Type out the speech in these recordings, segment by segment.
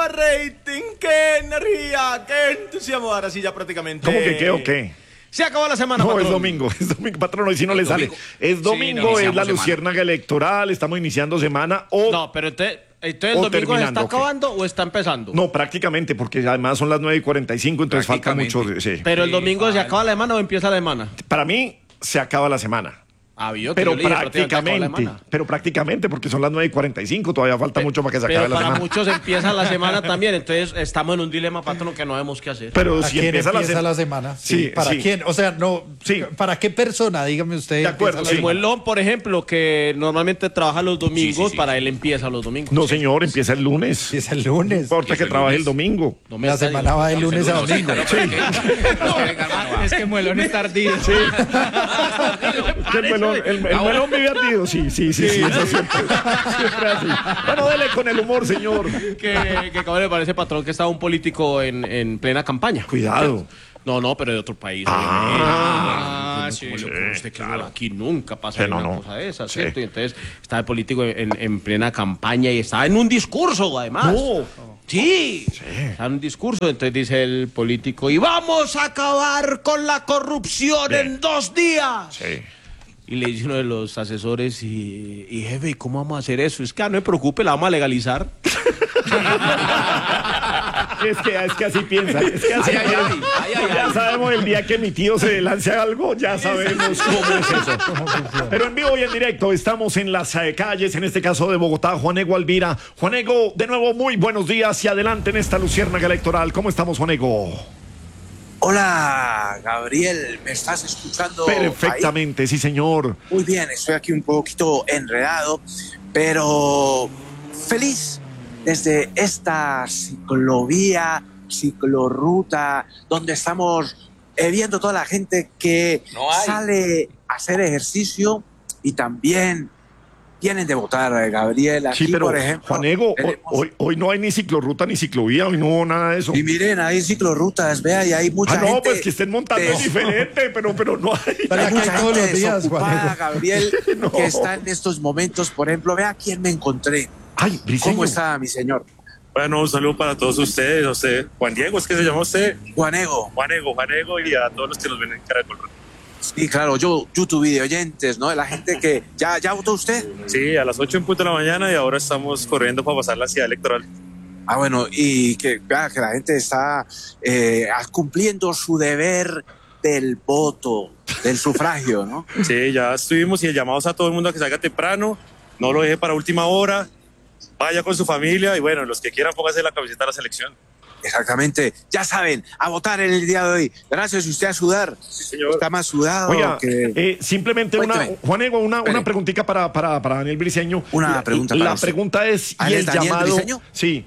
rating, qué energía, qué entusiasmo. Ahora sí, ya prácticamente. ¿Cómo que qué o qué? Se acabó la semana, No, patrón. es domingo, patrón, y si no le sale. Es domingo, Sí, no, es la iniciamos luciérnaga electoral, estamos iniciando semana o... No, pero entonces el domingo se terminando, está ¿o qué? acabando o está empezando. No, prácticamente, porque además son las 9:45, entonces falta mucho. Sí. Pero el domingo se acaba la semana o empieza la semana. Para mí, se acaba la semana. Vio que Pero yo le dije, prácticamente acaba la prácticamente, semana. porque son las 9:45, todavía falta mucho para que se acabe Pero la para semana. muchos empieza la semana también, entonces estamos en un dilema, patrón, que no sabemos qué hacer. Pero ¿A si quién empieza la semana? Sí, ¿Para sí. quién? O sea, no. Sí. ¿Para qué persona? Dígame usted. De acuerdo, empieza la sí. Como el semana. Lon, por ejemplo, que normalmente trabaja los domingos, para él empieza los domingos. No, señor, empieza el lunes. Es el No lunes. importa que trabaje el domingo. No me La está semana va de lunes a domingo. Es que Muelón es tardío. El melón vive ardido, sí, eso siempre. Siempre así. Bueno, dele con el humor, señor. que acaba de parecer, patrón, que estaba un político en plena campaña. Cuidado. No, pero de otro país. Sí. Como lo que usted que aquí nunca pasa Sí, no, una no. cosa de esas, Sí. ¿cierto? Y entonces estaba el político en plena campaña y estaba en un discurso, además. No. Sí, estaba en un discurso. Entonces dice el político, y vamos a acabar con la corrupción en 2 días. Sí. Y le dice uno de los asesores, y jefe, ¿y cómo vamos a hacer eso? Es que no se preocupe, la vamos a legalizar. Es que así piensa. Es que así piensa. Ya sabemos el día que mi tío se lance algo, ya sabemos cómo es eso. Pero en vivo y en directo estamos en las calles, en este caso de Bogotá. Juanego Alvira. Juanego, de nuevo, muy buenos días y adelante en esta luciérnaga electoral. ¿Cómo estamos, Juanego? Hola, Gabriel, ¿me estás escuchando? Perfectamente, sí, señor. Muy bien, estoy aquí un poquito enredado, pero feliz desde esta ciclorruta, donde estamos viendo toda la gente que sale a hacer ejercicio y también vienen de votar, Gabriel. Aquí, Sí, pero, por ejemplo, Juanego, tenemos- hoy no hay ni ciclorruta ni ciclovía, hoy no hubo nada de eso. Y miren, hay ciclorrutas, vea, y hay mucha gente... No, pues que estén montando es diferente, pero no hay. Pero Hay aquí mucha todos gente los días, desocupada, Juanego. Gabriel, No. que está en estos momentos. Por ejemplo, vea quién me encontré. Ay, Briseño. ¿Cómo está, mi señor? Bueno, un saludo para todos ustedes, no sé, Juan Diego, ¿es que se llama usted? Juanego. Juanego, y a todos los que nos ven en Caracol. Sí, claro, YouTube video oyentes, ¿no? La gente que... ¿Ya votó usted? Sí, a las 8 en punto de la mañana y ahora estamos corriendo para pasar la ciudad electoral. Ah, bueno, y que la gente está cumpliendo su deber del voto, del sufragio, ¿no? Sí, ya estuvimos y llamamos a todo el mundo a que salga temprano, no lo deje para última hora, vaya con su familia y bueno, los que quieran pónganse la camiseta de la selección. Exactamente. Ya saben, a votar en el día de hoy. Gracias, y usted a sudar. Sí, señor. Está más sudado Oiga, que... simplemente Cuénteme. Juanego, una Espere. preguntita para Daniel Briseño. Una pregunta para La usted. pregunta es, ¿Ah, ¿y es el Daniel llamado? Briseño? Sí,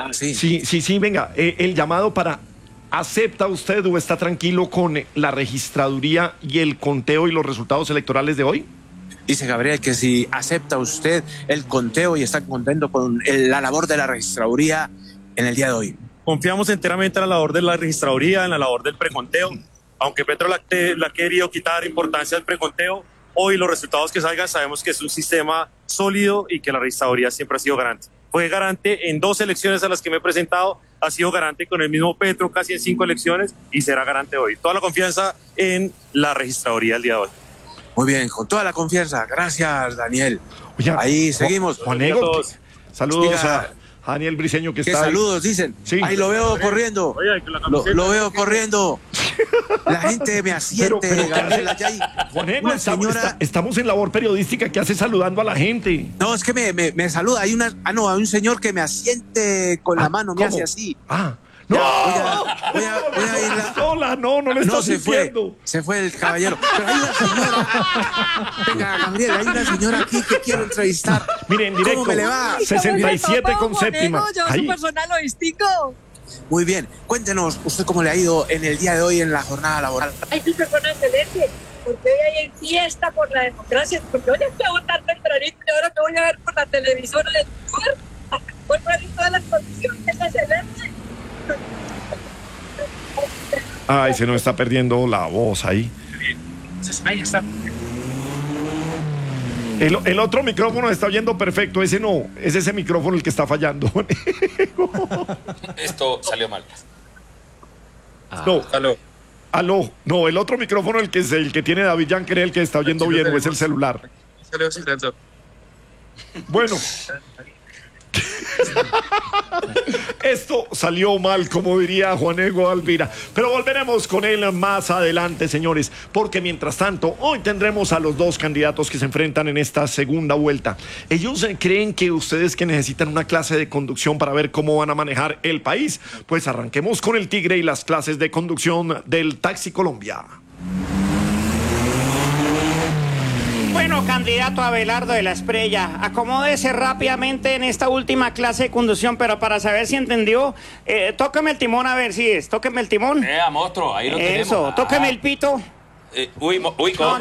sí. sí, venga, el llamado para, ¿acepta usted o está tranquilo con la registraduría y el conteo y los resultados electorales de hoy? Dice Gabriel que si acepta usted el conteo y está contento con la labor de la registraduría en el día de hoy. Confiamos enteramente en la labor de la registraduría, en la labor del preconteo, aunque Petro le ha querido quitar importancia al preconteo, hoy los resultados que salgan sabemos que es un sistema sólido y que la registraduría siempre ha sido garante. Fue garante en 2 elecciones a las que me he presentado, ha sido garante con el mismo Petro casi en 5 elecciones y será garante hoy. Toda la confianza en la registraduría el día de hoy. Muy bien, con toda la confianza. Gracias, Daniel. Oiga, Ahí seguimos. Juanego, Saludos. saludos Diga. a Daniel Briseño que ¿Qué está ahí. saludos dicen? Sí. Ahí lo veo corriendo. Oye, con la Lo camiseta. veo corriendo. La gente me asiente, pero ¿qué Gabriel, hace? allá hay Juanego, una estamos, señora... estamos en labor periodística que hace saludando a la gente. No, es que me saluda. Hay hay un señor que me asiente con la mano, me ¿cómo? hace así. Ah, ¡no! Voy a ir a- Sola, no le No, estás se fue. diciendo. Se fue el caballero. Pero hay una señora. Venga, Gabriel, hay una señora aquí que quiero entrevistar. Miren, directo. ¿Cómo me le va? 67 con séptima. Yo Ahí. su personal lo distingo. Muy bien. Cuéntenos, ¿usted cómo le ha ido en el día de hoy en la jornada laboral? Ay, mi persona excelente. Porque hoy hay fiesta por la democracia. Porque hoy estoy votando tempranito y ahora me voy a ver por la televisora del lugar. Voy a ver todas las condiciones excelentes. Ay, se nos está perdiendo la voz ahí. El otro micrófono está oyendo perfecto, ese no, es ese micrófono el que está fallando. Esto salió mal. No, aló, no, el otro micrófono el que tiene David Yanker, el que está oyendo bien, o es el celular. Bueno. Esto salió mal, como diría Juanego Alvira. Pero volveremos con él más adelante, señores, porque mientras tanto, hoy tendremos a los dos candidatos que se enfrentan en esta segunda vuelta. Ellos creen que ustedes que necesitan una clase de conducción para ver cómo van a manejar el país. Pues arranquemos con el Tigre y las clases de conducción del Taxi Colombia. Bueno, candidato Abelardo de la Espriella, acomódese rápidamente en esta última clase de conducción, pero para saber si entendió, tóqueme el timón a ver si es. Tóqueme el timón. Monstruo, ahí lo tenemos. Eso, tóqueme el pito. ¿Cómo?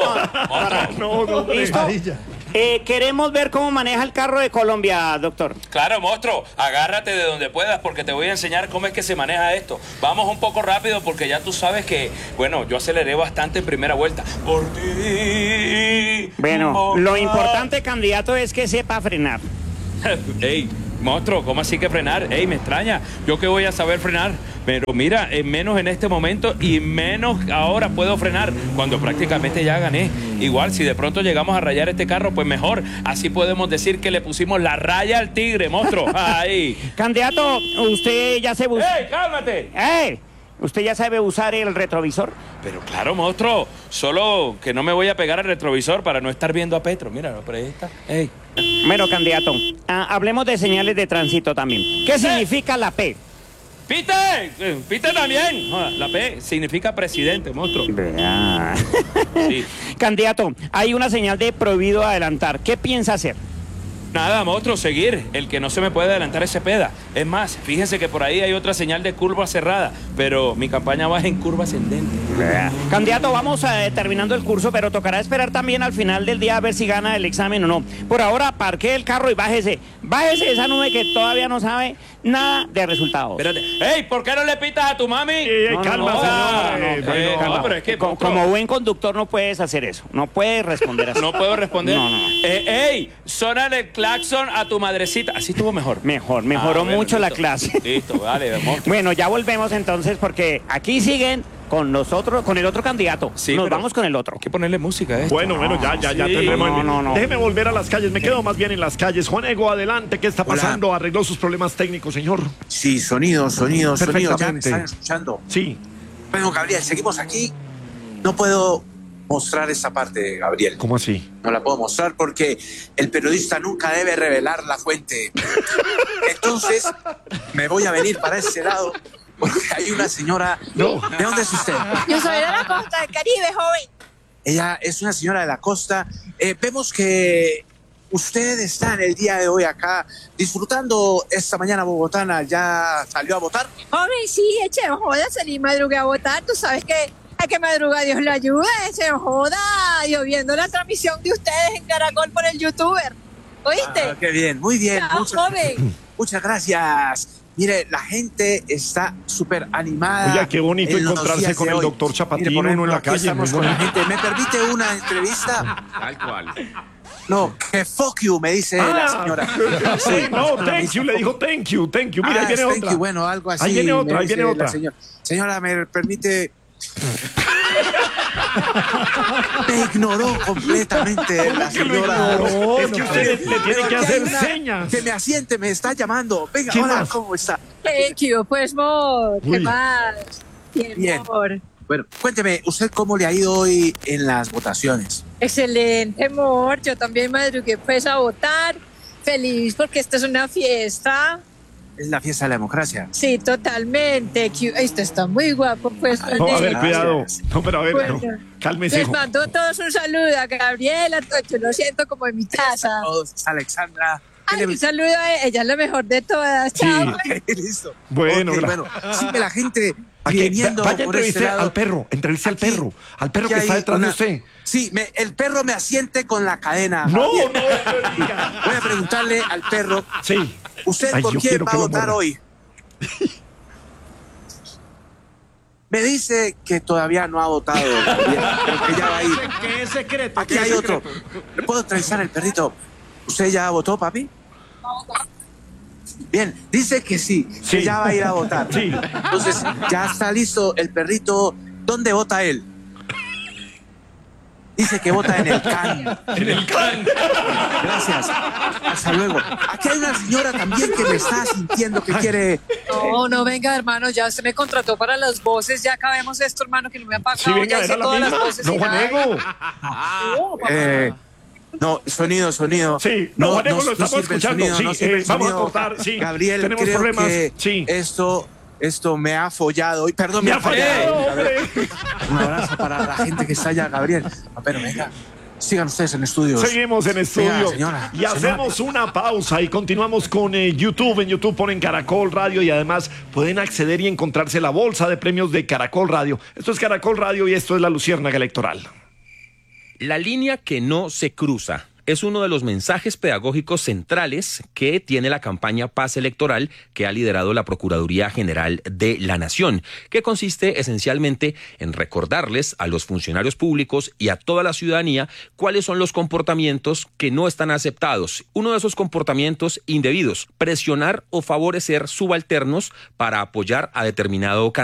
No, ¿Listo? Queremos ver cómo maneja el carro de Colombia, doctor. Claro, monstruo, agárrate de donde puedas porque te voy a enseñar cómo es que se maneja esto. Vamos un poco rápido porque ya tú sabes que, bueno, yo aceleré bastante en primera vuelta. Por ti. Bueno, lo importante, candidato, es que sepa frenar. Ey, monstruo, ¿cómo así que frenar? Ey, me extraña. ¿Yo qué voy a saber frenar? Pero mira, menos en este momento y menos ahora puedo frenar cuando prácticamente ya gané. Igual, si de pronto llegamos a rayar este carro, pues mejor. Así podemos decir que le pusimos la raya al tigre, monstruo. Ahí. Candidato, usted ya se ¡Ey, cálmate! ¡Ey! ¿Usted ya sabe usar el retrovisor? Pero claro, monstruo. Solo que no me voy a pegar al retrovisor para no estar viendo a Petro. Míralo, por ahí está. Ey. Bueno, candidato, hablemos de señales de tránsito también. ¿Qué significa la P? ¡Pite! ¡Pite también! La P significa presidente, monstruo. Sí. Candidato, hay una señal de prohibido adelantar. ¿Qué piensa hacer? Nada, monstruo, seguir. El que no se me puede adelantar es Cepeda. Es más, fíjense que por ahí hay otra señal de curva cerrada, pero mi campaña va en curva ascendente. Candidato, vamos terminando el curso, pero tocará esperar también al final del día a ver si gana el examen o no. Por ahora, parquee el carro y bájese. Bájese esa nube que todavía no sabe nada de resultados. Espérate. ¡Ey! ¿Por qué no le pitas a tu mami? Calma, señor. Pero es que, como buen conductor no puedes hacer eso. No puedes responder así. ¿No puedo responder? No. ¡Ey! Sónale el claxon a tu madrecita. Así estuvo mejor. Mejoró mucho la clase. Listo, vale, monstruo. Bueno, ya volvemos entonces porque aquí siguen con nosotros, con el otro candidato. Sí, nos vamos con el otro. Hay que ponerle música a esto. Bueno, ya tendremos. No. Déjeme volver a las calles, me quedo más bien en las calles. Juanego, adelante, ¿qué está pasando? ¿Arregló sus problemas técnicos, señor? Sí, sonido, ya me Perfectamente. están escuchando. Sí. Bueno, Gabriel, seguimos aquí. No puedo mostrar esa parte, Gabriel. ¿Cómo así? No la puedo mostrar porque el periodista nunca debe revelar la fuente. Entonces, me voy a venir para ese lado porque hay una señora... No. ¿De dónde es usted? Yo soy de la costa del Caribe, joven. Ella es una señora de la costa. Vemos que usted está en el día de hoy acá disfrutando esta mañana bogotana. ¿Ya salió a votar? Joven, sí, eche joda, salí madrugué a votar. Tú sabes que a que madruga Dios le ayude, eche joda. Yo viendo la transmisión de ustedes en Caracol por el youtuber. ¿Oíste? Ah, qué bien, muy bien. Chao, joven. Muchas gracias. Mire, la gente está súper animada. Oiga, qué bonito en los encontrarse días con de el hoy. doctor Chapatín, Mire, por ejemplo, uno en la aquí calle. estamos muy con la bonito. gente. ¿Me permite una entrevista? Tal cual. No, que fuck you, me dice la señora. Sí, no, thank you, le dijo thank you. Mira, ahí viene thank otra. you, bueno, algo así. Ahí viene otra, me ahí viene dice otra. la señora, ¿me permite? Me ignoró completamente la señora. No, es que usted le tiene que hacer señas. Que me asiente, me está llamando. Venga, ¿Qué hola, más? ¿cómo está? Thank you, pues, amor. ¿Qué Uy. más? Bien. Amor. Bueno, cuénteme, ¿usted cómo le ha ido hoy en las votaciones? Excelente, amor. Yo también madrugué pues a votar. Feliz porque esta es una fiesta. Es la fiesta de la democracia. Sí, totalmente. Esto está muy guapo, pues. No, a ver, Vanessa. cuidado. No, pero a ver, Bueno, no. Cálmese. Les mando a todos un saludo a Gabriela. Yo lo siento como en mi casa. A todos, Alexandra. ¿Qué Ay, un saludo a ella, ella es la mejor de todas. Sí. Chao. Listo. Bueno, Ok, bueno, sigue la gente Aquí, viniendo vaya, por este entreviste lado. al perro, entreviste al Aquí- perro que aquí está hay detrás de una- usted. Sí, el perro me asiente con la cadena. No, Javier. no diga. Voy a preguntarle al perro, Sí. ¿usted Ay, por yo quién quiero va a que lo votar muerda. hoy? Me dice que todavía no ha votado, Gabriel, pero que ya va a ir. ¿Qué es secreto? Aquí hay otro. ¿Le puedo entrevistar al perrito? ¿Usted ya votó, papi? Bien, dice que sí, que ya va a ir a votar. Sí. Entonces, ya está listo el perrito. ¿Dónde vota él? Dice que vota en el CAN. En el CAN. Gracias. Hasta luego. Aquí hay una señora también que me está sintiendo que quiere... No, venga, hermano, ya usted me contrató para las voces, ya acabemos esto, hermano, que no me ha pagado. Sí, venga, ya hice era la todas las misma. voces No, y nada. Juanego. No, sonido. Sí, no, Juanego, lo estamos sirve el escuchando. sonido, Sí, no sirve el vamos a sonido. cortar. Sí, Gabriel, tenemos creo problemas. que Sí. esto me ha follado. Ay, perdón, Me ha fallado, hombre. Un abrazo para la gente que está allá, Gabriel. Pero venga, sigan ustedes en estudios. Seguimos en estudio. Venga, señora, y hacemos una pausa y continuamos con YouTube. En YouTube ponen Caracol Radio y además pueden acceder y encontrarse la bolsa de premios de Caracol Radio. Esto es Caracol Radio y esto es la Luciérnaga Electoral. La línea que no se cruza es uno de los mensajes pedagógicos centrales que tiene la campaña Paz Electoral que ha liderado la Procuraduría General de la Nación, que consiste esencialmente en recordarles a los funcionarios públicos y a toda la ciudadanía cuáles son los comportamientos que no están aceptados. Uno de esos comportamientos indebidos, presionar o favorecer subalternos para apoyar a determinado candidato